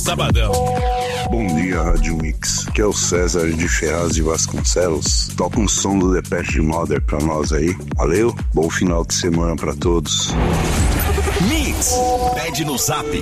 Sabadão. Bom dia, Rádio Mix. Aqui é o César de Ferraz de Vasconcelos. Toca um som do Depeche Mother pra nós aí. Valeu, bom final de semana pra todos. Mix, pede no Zap